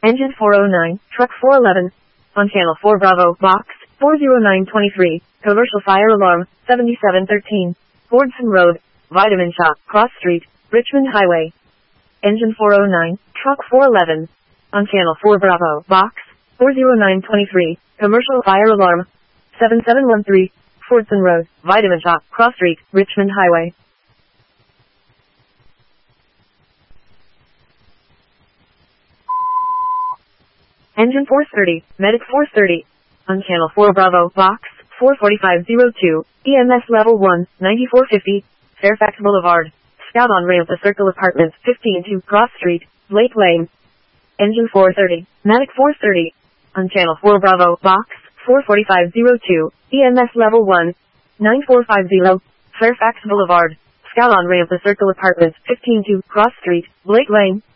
Engine 409, Truck 411. On Channel 4 Bravo, Box 40923. Commercial fire alarm, 7713. Fordson Road, Vitamin Shop, Cross Street, Richmond Highway. Engine 409, Truck 411. On Channel 4 Bravo, Box 40923. Commercial fire alarm, 7713. Fordson Road, Vitamin Shop, Cross Street, Richmond Highway. Engine 430, Medic 430. On Channel 4 Bravo, Box 44502. EMS Level 1, 9450. Fairfax Boulevard. Scout on ramp to Circle Apartments, 15-2 Cross Street, Blake Lane. Engine 430, Medic 430. On Channel 4 Bravo, Box 44502. EMS Level 1, 9450. Fairfax Boulevard. Scout on ramp to Circle Apartments, 15-2 Cross Street, Blake Lane.